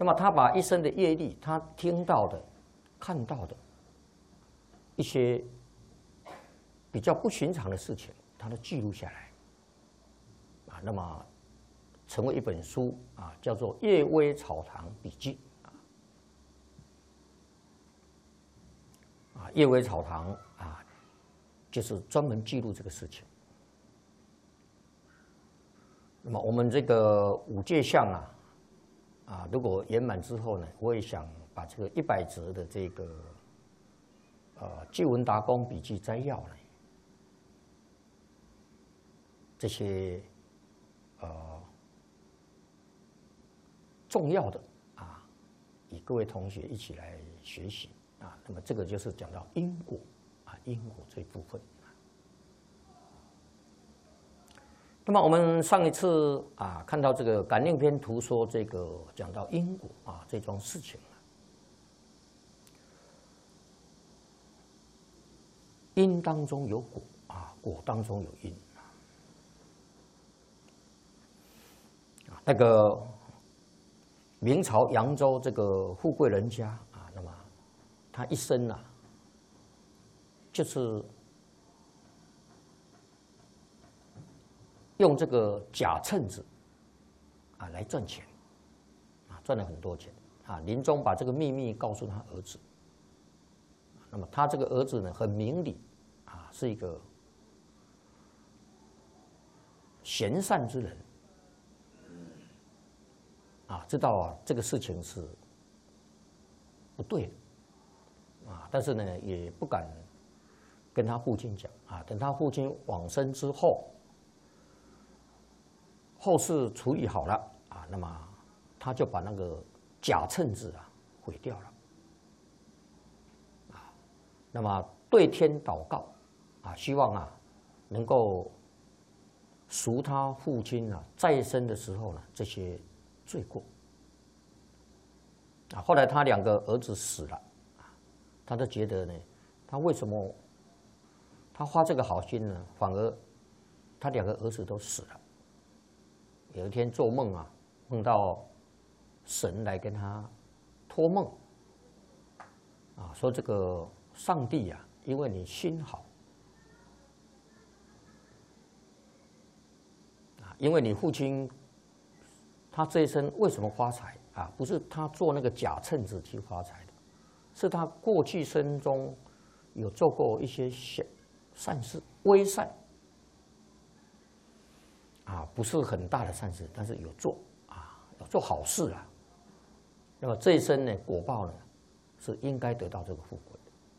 那么他把一生的业力，他听到的、看到的一些比较不寻常的事情，他都记录下来，啊，那么成为一本书啊，叫做《夜微草堂笔记》啊，夜微草堂啊，就是专门记录这个事情。那么我们这个5戒相啊，如果圆满之后呢，我也想把这个100则的这个记文达公笔记摘要呢，这些重要的啊，与各位同学一起来学习啊。那么这个就是讲到因果啊，因果这一部分。那么我们上一次啊看到这个感应篇图说这个讲到因果啊这桩事情，因当中有果啊，果当中有因啊。那个明朝扬州这个富贵人家啊，那么他一生啊，就是用这个假秤子啊来赚钱，啊赚了很多钱啊。临终把这个秘密告诉他儿子，那么他这个儿子呢很明理啊，是一个贤善之人啊，知道啊这个事情是不对的啊，但是呢也不敢跟他父亲讲啊。等他父亲往生之后，后事处理好了啊，那么他就把那个假秤子啊毁掉了啊。那么对天祷告啊，希望啊能够赎他父亲啊在生的时候呢这些罪过啊。后来他2个儿子死了啊，他都觉得呢，他为什么他花这个好心呢，反而他2个儿子都死了。有一天做梦啊，梦到神来跟他托梦啊，说这个上帝啊，因为你心好啊，因为你父亲他这一生为什么发财啊？不是他做那个假秤子去发财的，是他过去生中有做过一些善事、微善。啊，不是很大的善事，但是有做啊，要做好事啊。那么这一生呢，果报呢，是应该得到这个富贵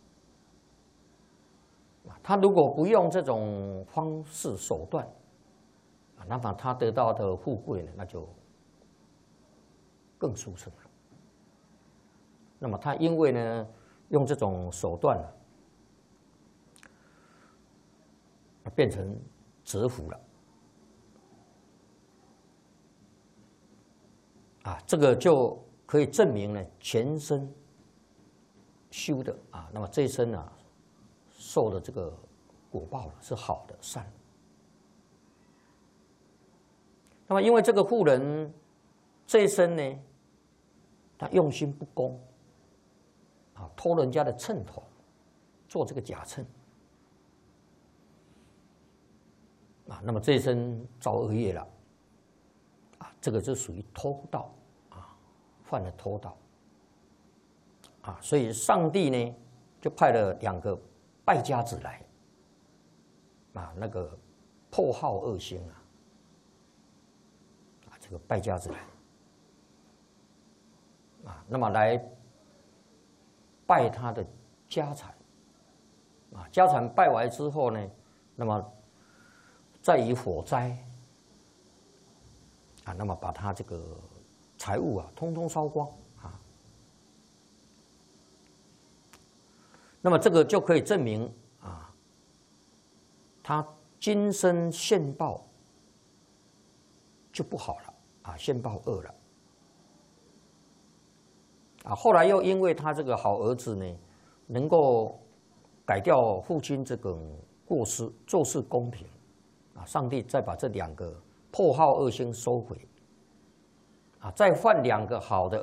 的。啊，他如果不用这种方式手段，啊，那么他得到的富贵呢，那就更殊胜了。那么他因为呢，用这种手段变成折福了。啊，这个就可以证明呢，前生修的啊，那么这一生啊，受的这个果报是好的、善的。那么因为这个妇人这一生呢，他用心不公，啊，偷人家的秤头，做这个假秤，啊，那么这一生造恶业了。这个就属于偷盗啊，犯了偷盗啊，所以上帝呢就派了2个败家子来啊，那个破耗恶星啊，这个败家子来啊，那么来败他的家产啊，家产败完之后呢，那么再以火灾。啊，那么把他这个财物啊，通通烧光啊。那么这个就可以证明啊，他今生现报就不好了啊，现报恶了啊。后来又因为他这个好儿子呢，能够改掉父亲这个过失，做事公平啊，上帝再把这2个破耗恶星收回，啊，再换2个好的